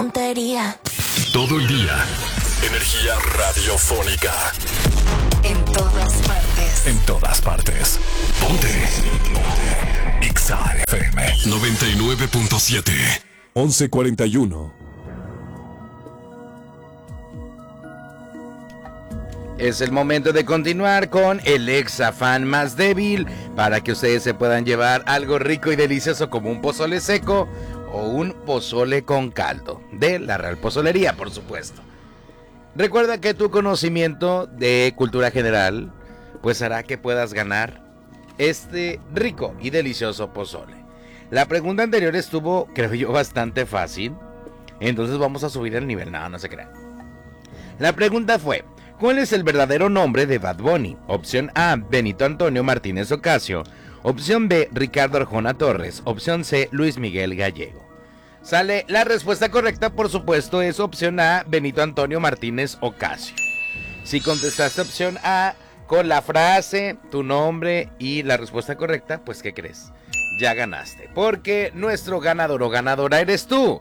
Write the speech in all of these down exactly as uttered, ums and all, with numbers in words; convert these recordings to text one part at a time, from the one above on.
tontería. Todo el día. Energía radiofónica. En todas partes. En todas partes. Ponte. Ponte. Exa F M noventa y nueve punto siete. once cuarenta y uno. Es el momento de continuar con el Exafán más débil para que ustedes se puedan llevar algo rico y delicioso como un pozole seco o un pozole con caldo de la Real Pozolería, por supuesto. Recuerda que tu conocimiento de cultura general pues hará que puedas ganar este rico y delicioso pozole. La pregunta anterior estuvo, creo yo, bastante fácil, entonces vamos a subir el nivel. No, no se crean. La pregunta fue: ¿cuál es el verdadero nombre de Bad Bunny? Opción A, Benito Antonio Martínez Ocasio. Opción B, Ricardo Arjona Torres. Opción C, Luis Miguel Gallego. Sale, la respuesta correcta, por supuesto, es opción A, Benito Antonio Martínez Ocasio. Si contestaste opción A con la frase, tu nombre y la respuesta correcta, pues ¿qué crees? Ya ganaste, porque nuestro ganador o ganadora eres tú.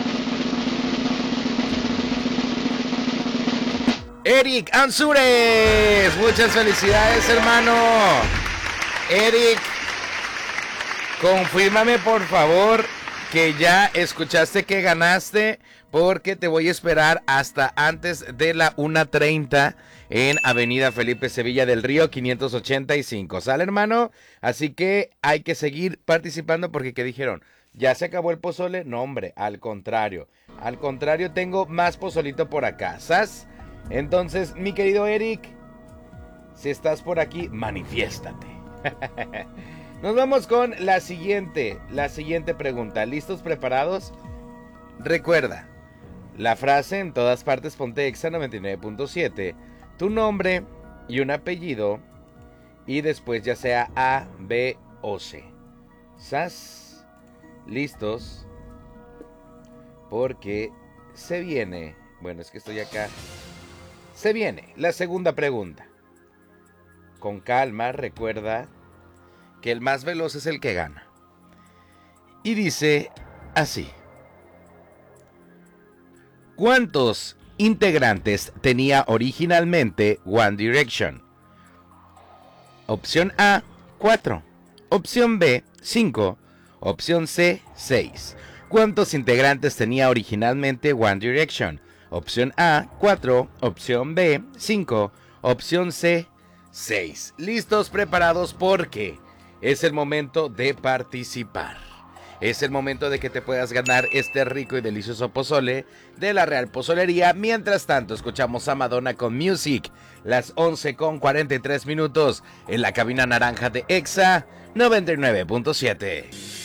Eric Ansures, muchas felicidades, hermano. Eric, confírmame por favor que ya escuchaste que ganaste, porque te voy a esperar hasta antes de la una treinta en Avenida Felipe Sevilla del Río quinientos ochenta y cinco. ¿Sale, hermano? Así que hay que seguir participando, porque ¿qué dijeron? ¿Ya se acabó el pozole? No, hombre, al contrario. Al contrario, tengo más pozolito por acá, ¿sabes? Entonces, mi querido Eric, si estás por aquí, manifiéstate. Nos vamos con la siguiente, la siguiente pregunta. ¿Listos, preparados? Recuerda, la frase en todas partes ponte Exa noventa y nueve punto siete, tu nombre y un apellido, y después ya sea A, B o C. ¿Sas? ¿Listos? Porque se viene, bueno, es que estoy acá. Se viene la segunda pregunta. Con calma, recuerda que el más veloz es el que gana. Y dice así: ¿cuántos integrantes tenía originalmente One Direction? Opción A, cuatro. Opción B, cinco. Opción C, seis. ¿Cuántos integrantes tenía originalmente One Direction? Opción A, cuatro. Opción B, cinco. Opción C, seis. ¿Listos, preparados? Porque es el momento de participar. Es el momento de que te puedas ganar este rico y delicioso pozole de la Real Pozolería. Mientras tanto, escuchamos a Madonna con Music, las once con cuarenta y tres minutos, en la cabina naranja de Exa noventa y nueve punto siete.